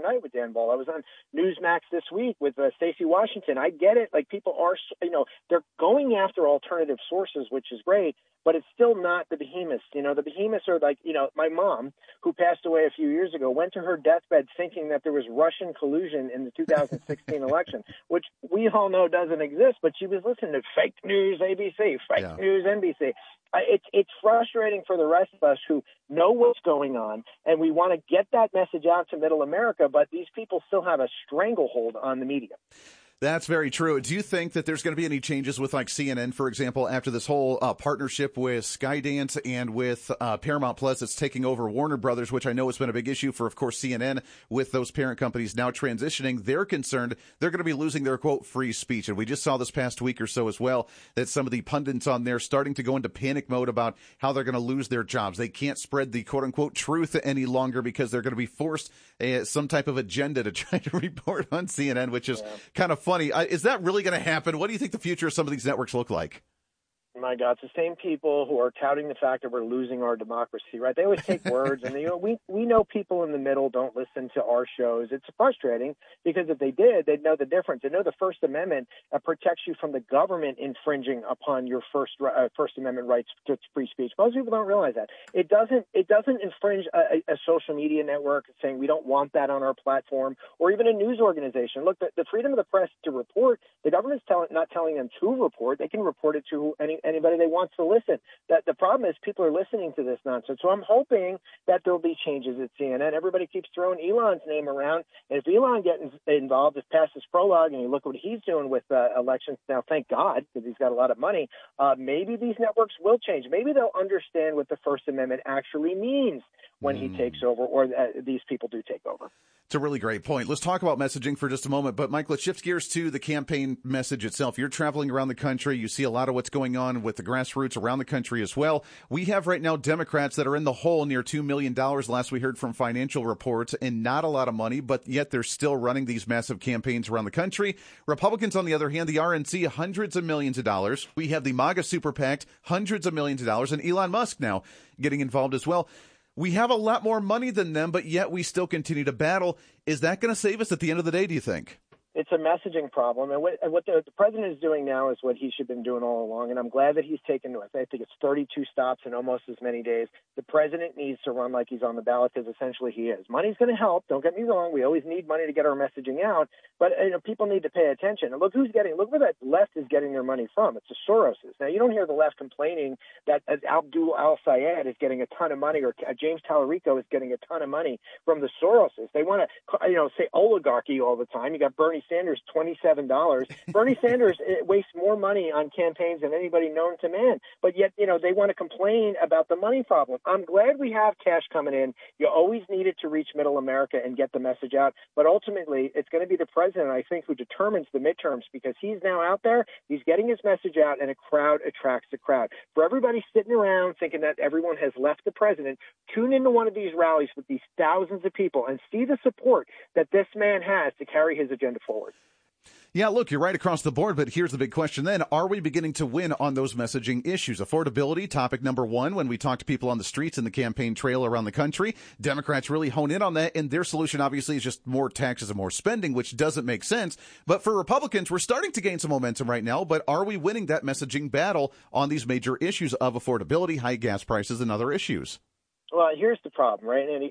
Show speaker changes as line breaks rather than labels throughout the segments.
night with Dan Ball. I was on Newsmax this week with Stacey Washington. I get it. Like, people are, they're going after alternative sources, which is great, but it's still not the behemoths. The behemoths are like, my mom, who passed away a few years ago, went to her deathbed thinking that there was Russian collusion in the 2016 election, which we all know doesn't exist, but she was listening to fake news ABC, fake news NBC. It's frustrating for the rest of us who know what's going on, and we want to get that message out to middle America, but these people still have a stranglehold on the media.
That's very true. Do you think that there's going to be any changes with, like, CNN, for example, after this whole partnership with Skydance and with Paramount Plus that's taking over Warner Brothers, which I know has been a big issue for, of course, CNN, with those parent companies now transitioning? They're concerned they're going to be losing their, quote, free speech. And we just saw this past week or so as well that some of the pundits on there starting to go into panic mode about how they're going to lose their jobs. They can't spread the, quote, unquote, truth any longer because they're going to be forced some type of agenda to try to report on CNN, which is kind of funny. Is that really going to happen? What do you think the future of some of these networks look like?
My God, it's the same people who are touting the fact that we're losing our democracy, right? They always take words, and we know people in the middle don't listen to our shows. It's frustrating because if they did, they'd know the difference. They know the First Amendment protects you from the government infringing upon your First Amendment rights to free speech. Most people don't realize that. It doesn't infringe a social media network saying we don't want that on our platform, or even a news organization. Look, the freedom of the press to report, the government's not telling them to report. They can report it to anybody they want to listen. That the problem is people are listening to this nonsense. So I'm hoping that there'll be changes at CNN. Everybody keeps throwing Elon's name around, and if Elon gets involved, if past his prologue, and you look what he's doing with elections now, thank God, because he's got a lot of money, maybe these networks will change. Maybe they'll understand what the First Amendment actually means when he takes over, or these people do take over.
It's a really great point. Let's talk about messaging for just a moment. But, Mike, let's shift gears to the campaign message itself. You're traveling around the country. You see a lot of what's going on with the grassroots around the country as well. We have right now Democrats that are in the hole near $2 million, last we heard from financial reports, and not a lot of money, but yet they're still running these massive campaigns around the country. Republicans, on the other hand, the RNC, hundreds of millions of dollars. We have the MAGA super PAC, hundreds of millions of dollars, and Elon Musk now getting involved as well. We have a lot more money than them, but yet we still continue to battle. Is that going to save us at the end of the day, do you think?
It's a messaging problem. And what the president is doing now is what he should have been doing all along. And I'm glad that he's taken, I think it's 32 stops in almost as many days. The president needs to run like he's on the ballot, because essentially he is. Money's going to help. Don't get me wrong. We always need money to get our messaging out. But people need to pay attention. And look where that left is getting their money from. It's the Soroses. Now, you don't hear the left complaining that Abdul Al-Sayed is getting a ton of money, or James Tallarico is getting a ton of money from the Soroses. They want to, say oligarchy all the time. You got Bernie Sanders, $27. Bernie Sanders wastes more money on campaigns than anybody known to man. But yet, they want to complain about the money problem. I'm glad we have cash coming in. You always need it to reach middle America and get the message out. But ultimately, it's going to be the president, I think, who determines the midterms, because he's now out there. He's getting his message out, and a crowd attracts a crowd. For everybody sitting around thinking that everyone has left the president, tune into one of these rallies with these thousands of people and see the support that this man has to carry his agenda forward.
Yeah, look, you're right across the board, but here's the big question then. Are we beginning to win on those messaging issues? Affordability, topic number one, when we talk to people on the streets and the campaign trail around the country. Democrats really hone in on that, and their solution obviously is just more taxes and more spending, which doesn't make sense. But for Republicans, we're starting to gain some momentum right now, but are we winning that messaging battle on these major issues of affordability, high gas prices, and other issues?
Well, here's the problem, right? And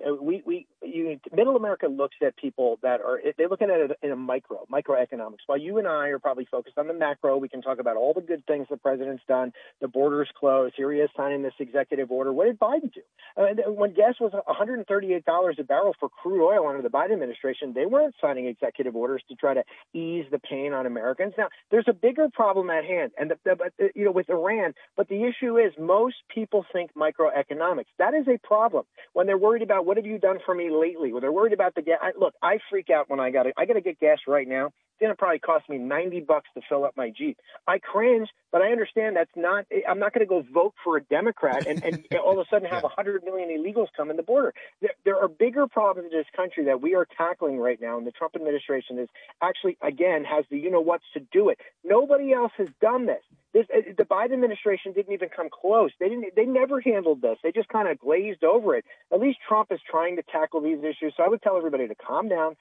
middle America looks at people they look at it in a microeconomics. While you and I are probably focused on the macro, we can talk about all the good things the president's done. The border's closed. Here he is signing this executive order. What did Biden do? When gas was $138 a barrel for crude oil under the Biden administration, they weren't signing executive orders to try to ease the pain on Americans. Now, there's a bigger problem at hand, and with Iran. But the issue is most people think microeconomics. That is a problem when they're worried about what have you done for me lately, when they're worried about the gas. Look, I freak out when I got to get gas right now. It's going to probably cost me $90 to fill up my Jeep. I cringe, but I understand I'm not going to go vote for a Democrat and all of a sudden have 100 million illegals come in the border. There are bigger problems in this country that we are tackling right now, and the Trump administration is actually, again, has the you-know-whats to do it. Nobody else has done this. The Biden administration didn't even come close. They never handled this. They just kind of glazed over it. At least Trump is trying to tackle these issues. So I would tell everybody to calm down,